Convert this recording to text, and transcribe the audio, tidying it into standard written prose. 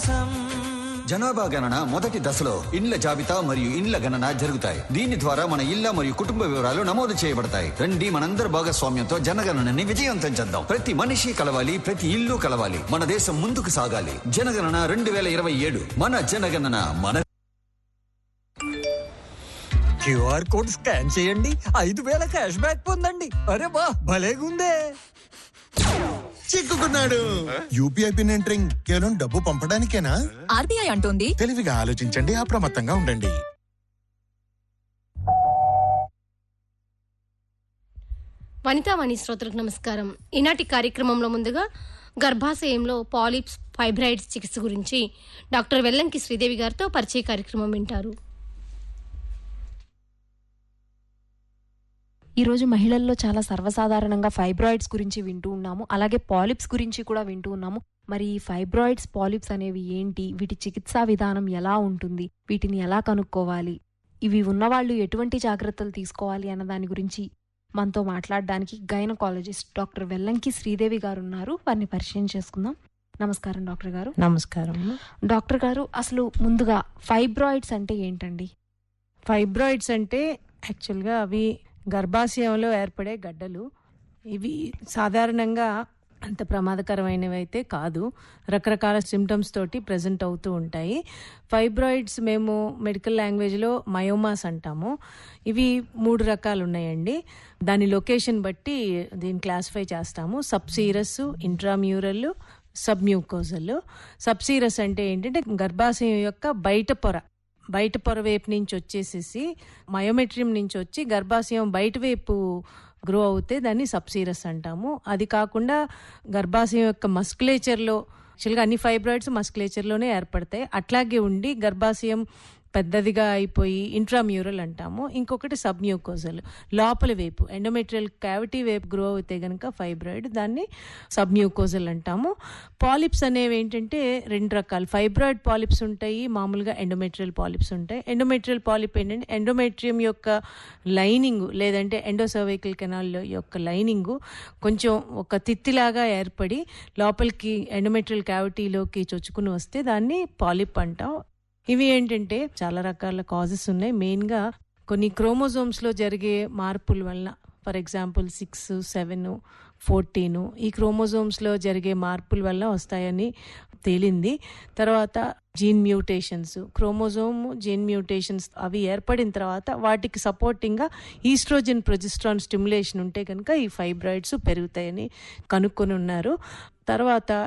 జనాభా గణన మొదటి దశలో ఇండ్ల జాబితా మరియు ఇండ్ల గణన జరుగుతాయి. దీని ద్వారా మన ఇళ్ల మరియు కుటుంబ వివరాలు నమోదు చేయబడతాయి. రండి, మనందరి భాగస్వామ్యంతో జనగణనని విజయవంతం చేద్దాం. ప్రతి మనిషి కలవాలి, ప్రతి ఇల్లు కలవాలి. మన దేశం ముందుకు సాగాలి. జనగణన 2027. మన జనగణన మన. క్యూఆర్ కోడ్ స్కాన్ చేయండి, 5,000 క్యాష్ బ్యాక్ పొందండి. అరే వా, భలేగుందే. చిక్కుకున్నాడు. యూపీఐ పిన్ ఎంటరింగ్ కేవలం డబ్బు పంపడానికేనా? ఆర్బీఐ అంటోంది. తెలివిగా ఆలోచించండి, అప్రమత్తంగా ఉండండి. వనితావాణి శ్రోతలకు నమస్కారం. ఈనాటి కార్యక్రమంలో ముందుగా గర్భాశయంలో పాలిప్స్, ఫైబ్రాయిడ్స్ చికిత్స గురించి డాక్టర్ వెల్లంకి శ్రీదేవి గారితో పరిచయ కార్యక్రమం వింటారు. ఈరోజు మహిళల్లో చాలా సర్వసాధారణంగా ఫైబ్రాయిడ్స్ గురించి వింటూ ఉన్నాము, అలాగే పాలిప్స్ గురించి కూడా వింటూ ఉన్నాము. మరి ఈ ఫైబ్రాయిడ్స్, పాలిప్స్ అనేవి ఏంటి, వీటి చికిత్సా విధానం ఎలా ఉంటుంది, వీటిని ఎలా కనుక్కోవాలి, ఇవి ఉన్నవాళ్ళు ఎటువంటి జాగ్రత్తలు తీసుకోవాలి అన్న దాని గురించి మనతో మాట్లాడడానికి గైనకాలజిస్ట్ డాక్టర్ వెల్లంకి శ్రీదేవి గారు ఉన్నారు. వారిని పరిచయం చేసుకుందాం. నమస్కారం డాక్టర్ గారు. నమస్కారం. డాక్టర్ గారు, అసలు ముందుగా ఫైబ్రాయిడ్స్ అంటే ఏంటండి? ఫైబ్రాయిడ్స్ అంటే యాక్చువల్గా అవి గర్భాశయంలో ఏర్పడే గడ్డలు. ఇవి సాధారణంగా అంత ప్రమాదకరమైనవి అయితే కాదు, రకరకాల సిమ్టమ్స్ తోటి ప్రజెంట్ అవుతూ ఉంటాయి. ఫైబ్రాయిడ్స్ మేము మెడికల్ లాంగ్వేజ్లో మయోమాస్ అంటాము. ఇవి 3 రకాలు ఉన్నాయండి. దాని లొకేషన్ బట్టి దీన్ని క్లాసిఫై చేస్తాము. సబ్సీరస్, ఇంట్రామ్యూరల్, సబ్మ్యూకోజల్. సబ్సీరస్ అంటే ఏంటంటే గర్భాశయం యొక్క బయట పొర వైపు నుంచి వచ్చేసేసి మయోమెట్రియం నుంచి వచ్చి గర్భాశయం బయట వైపు గ్రో అవుతే దాన్ని సబ్సీరస్ అంటాము. అది కాకుండా గర్భాశయం యొక్క మస్కులేచర్లో, యాక్చువల్గా అన్ని ఫైబ్రాయిడ్స్ మస్కులేచర్లోనే ఏర్పడతాయి, అట్లాగే ఉండి గర్భాశయం పెద్దదిగా అయిపోయి ఇంట్రామ్యూరల్ అంటాము. ఇంకొకటి సబ్మ్యూకోజల్, లోపల వైపు ఎండోమెట్రియల్ క్యావిటీ వైపు గ్రో అయితే కనుక ఫైబ్రాయిడ్, దాన్ని సబ్మ్యూకోజల్ అంటాము. పాలిప్స్ అనేవి ఏంటంటే 2 రకాలు. ఫైబ్రాయిడ్ పాలిప్స్ ఉంటాయి, మామూలుగా ఎండోమెట్రియల్ పాలిప్స్ ఉంటాయి. ఎండోమెట్రియల్ పాలిప్ ఏంటంటే ఎండోమెట్రియం యొక్క లైనింగ్ లేదంటే ఎండోసర్వైకల్ కెనాల్ యొక్క లైనింగ్ కొంచెం ఒక తిత్తిలాగా ఏర్పడి లోపలికి ఎండోమెట్రియల్ క్యావిటీలోకి చొచ్చుకుని వస్తే దాన్ని పాలిప్ అంటాం. ఇవి ఏంటంటే చాలా రకాల కాజెస్ ఉన్నాయి. మెయిన్గా కొన్ని క్రోమోజోమ్స్లో జరిగే మార్పుల వల్ల, ఫర్ ఎగ్జాంపుల్ 6, 7, 14 ఈ క్రోమోజోమ్స్లో జరిగే మార్పుల వల్ల వస్తాయని తేలింది. తర్వాత gene mutations, chromosome gene mutations అవి ఏర్పడిన తర్వాత వాటికి సపోర్టింగ్గా ఈస్ట్రోజన్, ప్రొజెస్ట్రాన్ స్టిమ్యులేషన్ ఉంటే కనుక ఈ ఫైబ్రాయిడ్స్ పెరుగుతాయని కనుక్కొని ఉన్నారు. తర్వాత